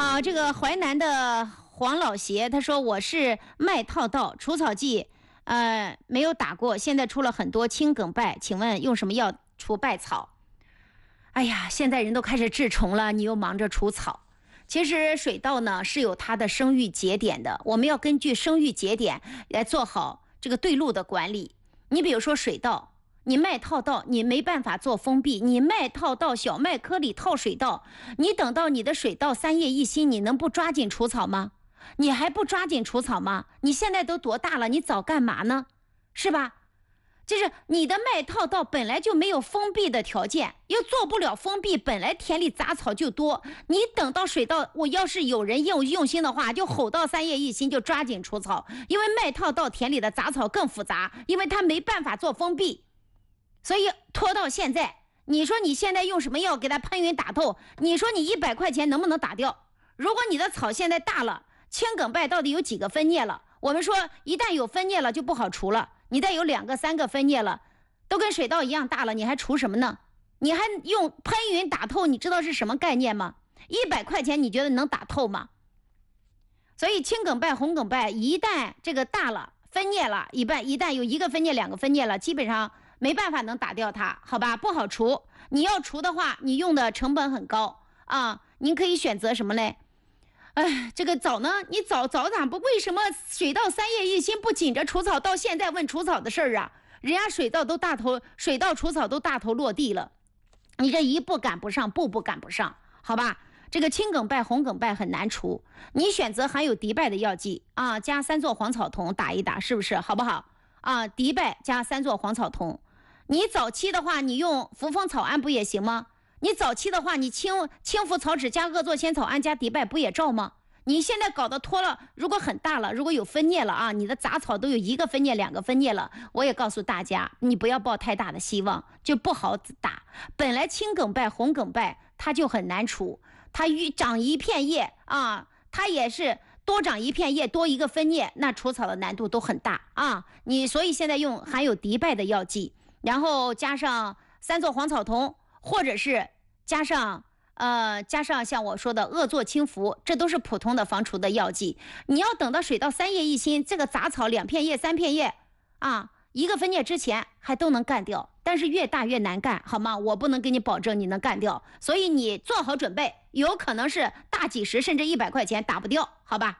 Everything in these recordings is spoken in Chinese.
好，这个淮南的黄老邪他说我是麦套道除草剂，没有打过，现在出了很多青梗败，请问用什么药除败草？哎呀，现在人都开始治虫了，你又忙着除草。其实水稻呢是有它的生育节点的，我们要根据生育节点来做好这个对路的管理。你比如说水稻，你麦套稻，你没办法做封闭，你麦套稻小麦颗粒套水稻，你等到你的水稻3叶一心，你能不抓紧除草吗？你还不抓紧除草吗？你现在都多大了，你早干嘛呢？是吧？就是你的麦套稻本来就没有封闭的条件，又做不了封闭，本来田里杂草就多，你等到水稻，我要是有人用心的话，就吼到3叶一心，就抓紧除草，因为麦套稻田里的杂草更复杂，因为它没办法做封闭，所以拖到现在。你说你现在用什么药给它喷匀打透，你说你100块钱能不能打掉？如果你的草现在大了，青梗败到底有几个分蘖了？我们说一旦有分蘖了就不好除了，你再有2个3个分蘖了，都跟水稻一样大了，你还除什么呢？你还用喷匀打透，你知道是什么概念吗？100块钱你觉得能打透吗？所以青梗败红梗败一旦这个大了分蘖了，一旦有1个分蘖2个分蘖了，基本上没办法能打掉它，好吧，不好除。你要除的话，你用的成本很高啊。您可以选择什么嘞？这个早呢？你早咋不？为什么水稻3叶一心不紧着除草？到现在问除草的事儿啊？人家水稻除草都大头落地了，你这一步赶不上，步步赶不上，好吧？这个青梗败红梗败很难除，你选择含有敌败的药剂啊，加3唑黄草酮打一打，是不是好不好啊？敌败加3唑黄草酮。你早期的话，你用扶风草胺不也行吗？你早期的话，你轻浮草酯加恶唑仙草胺加敌败不也照吗？你现在搞得拖了，如果很大了，如果有分蘖了啊，你的杂草都有1个分蘖2个分蘖了，我也告诉大家，你不要抱太大的希望，就不好打。本来青梗败红梗败它就很难除，它长一片叶啊，它也是多长一片叶多1个分蘖，那除草的难度都很大啊。所以现在用含有敌败的药剂，然后加上3唑黄草酮，或者是加上像我说的恶唑轻浮，这都是普通的防除的药剂。你要等到水稻3叶一心，这个杂草2片叶3片叶啊，1个分蘖之前还都能干掉，但是越大越难干，好吗？我不能给你保证你能干掉，所以你做好准备，有可能是大几十甚至100块钱打不掉，好吧？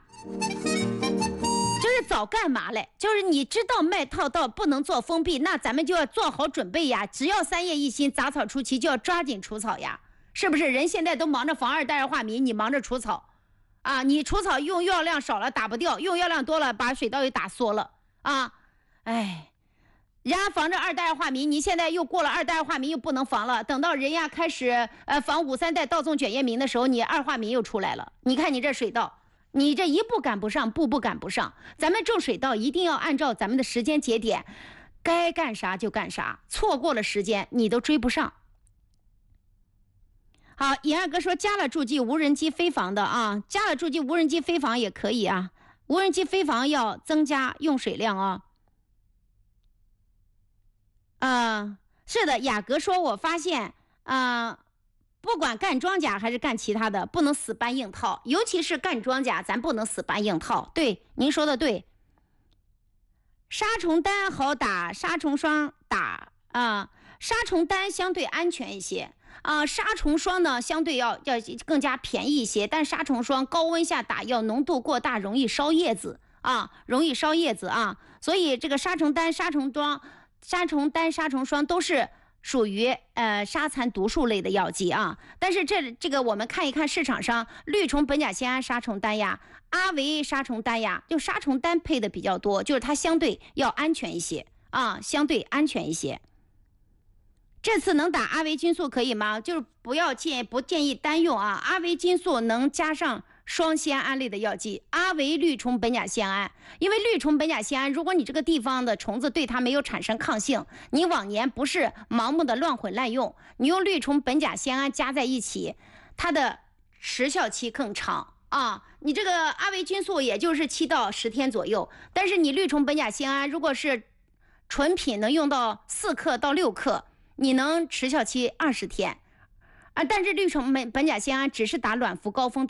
就是早干嘛嘞？就是你知道麦套稻不能做封闭，那咱们就要做好准备呀。只要3叶一心，杂草初期就要抓紧除草呀，是不是？人现在都忙着防2代二化醚，你忙着除草啊！你除草用药量少了打不掉，用药量多了把水稻又打缩了啊！人家防着2代二化醚，你现在又过了2代二化醚又不能防了，等到人家开始防5、3代稻纵卷叶醚的时候，你2化醚又出来了。你看你这水稻，你这一步赶不上，步步赶不上。咱们种水稻一定要按照咱们的时间节点，该干啥就干啥，错过了时间你都追不上。好，尹二哥说加了助剂无人机飞防的啊，加了助剂无人机飞防也可以啊，无人机飞防要增加用水量是的，雅阁说我发现不管干庄稼还是干其他的，不能死搬硬套，尤其是干庄稼，咱不能死搬硬套。对，您说的对。杀虫丹好打，杀虫霜打杀虫丹相对安全一些杀虫霜呢相对要更加便宜一些，但杀虫霜高温下打药浓度过大，容易烧叶子所以这个杀虫丹、杀虫霜都是属于杀残毒素类的药剂啊。但是这个我们看一看市场上绿虫苯甲酰胺杀虫丹呀、阿维杀虫丹呀，就杀虫丹配的比较多，就是它相对要安全一些相对安全一些。这次能打阿维菌素可以吗？就是不建议单用阿维菌素能加上双酰胺类的药剂，阿维绿虫苯甲酰胺。因为绿虫苯甲酰胺，如果你这个地方的虫子对它没有产生抗性，你往年不是盲目的乱混滥用，你用绿虫苯甲酰胺加在一起，它的时效期更长你这个阿维菌素也就是7到10天左右，但是你绿虫苯甲酰胺如果是纯品能用到4克到6克，你能持效期20天但是绿虫苯甲酰胺只是打卵伏高峰